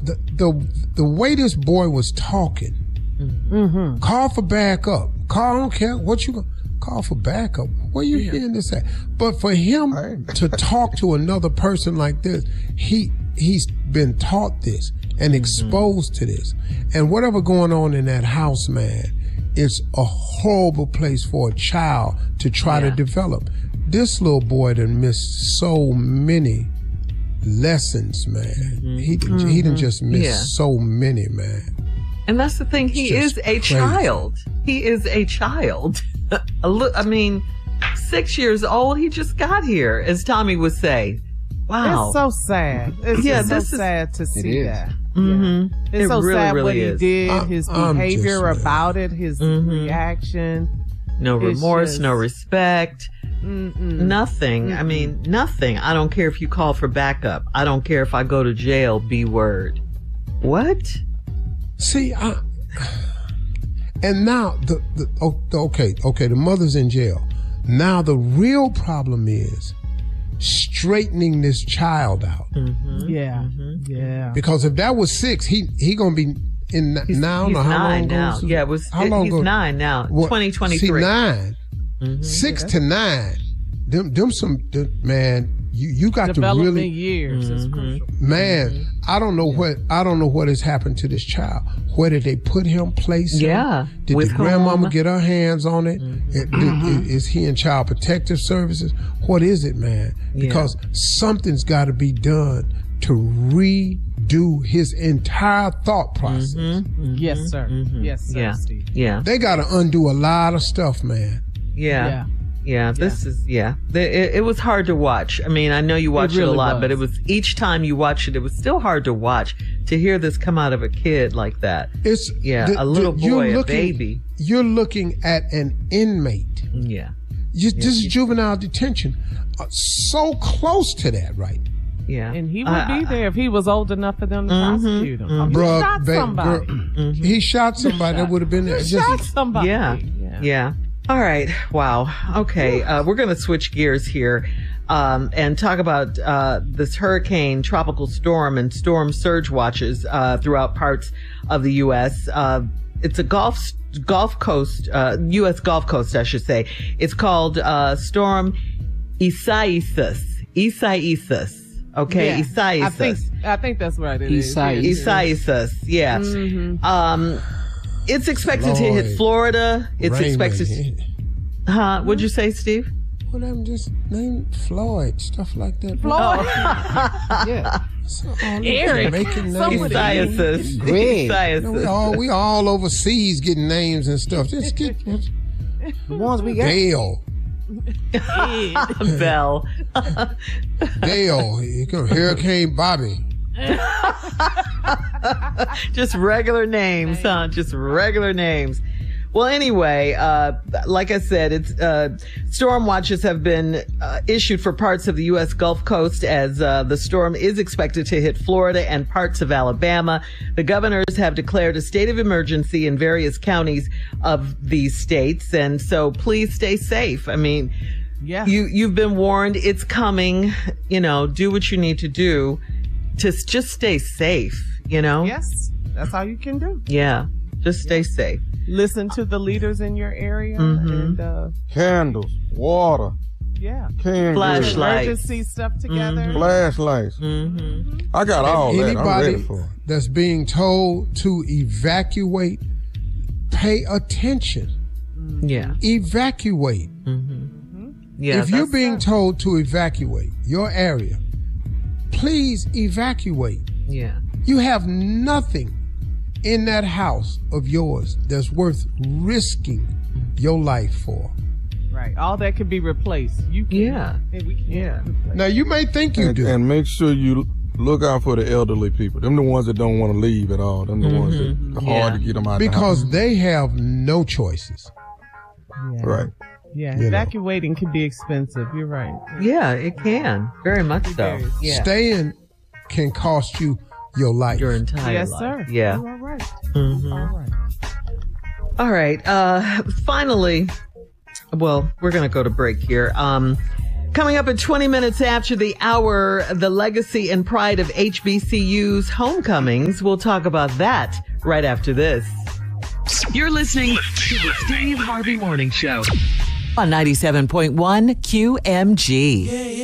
the way this boy was talking, call for backup. I don't care what you gonna call for backup. Where you hearing this at? But for him to talk to another person like this, he's been taught this and exposed to this. And whatever going on in that house, man, it's a horrible place for a child to try to develop. This little boy done missed so many lessons, man. He done just missed so many, man. And that's the thing. He is a child. He is a child. I mean, 6 years old. He just got here, as Tommy would say. Wow. It's so sad. It's so sad to see that. Mm-hmm. It's it so really, sad really what is. he did, his behavior about it, his reaction. No remorse, no respect. Nothing. I mean, nothing. I don't care if you call for backup. I don't care if I go to jail, B word. What? See, and now the mother's in jail. Now the real problem is straightening this child out. Yeah. Because if that was 6, he gonna be in now. He's how 9 long now. goes? Yeah, it was. He's 9 now. 2023. See, 9, 6 to 9. Man. You got to really development years is crucial. Man, I don't know what has happened to this child. Where did they put him, place him? Yeah. Did the grandmama get her hands on it? Is he in Child Protective Services? What is it, man? Because something's got to be done to redo his entire thought process. Yes, sir. Yes, sir, Steve. Yeah. They got to undo a lot of stuff, man. Yeah. This is, it was hard to watch. I mean, I know you watch it a lot, but it was, each time you watch it was still hard to watch to hear this come out of a kid like that. It's a little boy, a baby. You're looking at an inmate. Yeah. This is juvenile detention. So close to that, right? Yeah. And he would be there if he was old enough for them to prosecute him. He shot somebody. He shot somebody that would have been there. He shot somebody. Yeah. All right. Wow. Okay. We're going to switch gears here and talk about this hurricane, tropical storm, and storm surge watches throughout parts of the U.S. It's a Gulf Coast, U.S. Gulf Coast, I should say. It's called Storm Isaias. Okay, Isaias. I think that's right. It is. Isaias. Yeah. It's expected to hit Florida. It's expected. What'd you say, Steve? Well, I'm just named Floyd, stuff like that. Floyd. Yeah. So, Eric. Making names. Greg. We all overseas getting names and stuff. Just get the ones we got. Dale. Bell. Dale. Hurricane Bobby. Just regular names, huh? Just regular names. Well, anyway, like I said, it's storm watches have been issued for parts of the U.S. Gulf Coast as the storm is expected to hit Florida and parts of Alabama. The governors have declared a state of emergency in various counties of these states, and so please stay safe. I mean, you've been warned. It's coming. Do what you need to do to just stay safe. Yes, that's all you can do. Yeah, just stay safe. Listen to the leaders in your area and candles, water, flashlights, emergency stuff together, flashlights. I got all that. I'm ready for it. That's being told to evacuate, pay attention. Evacuate. Yeah. If you're being told to evacuate your area, please evacuate. Yeah. You have nothing in that house of yours that's worth risking your life for. Right. All that could be replaced. We can replace. Now you may think you do. And make sure you look out for the elderly people. Them the ones that don't want to leave at all. Them the ones that are hard to get them out because the house. They have no choices. Right. Yeah, evacuating can be expensive. You're right. Yeah, it can. Very much so. Yeah. Staying can cost you your life. Your entire life. Yes, sir. Yeah. You are right. All right. Finally, well, we're going to go to break here. Coming up at 20 minutes after the hour, the legacy and pride of HBCU's homecomings. We'll talk about that right after this. You're listening to the Steve Harvey Morning Show on 97.1 QMG.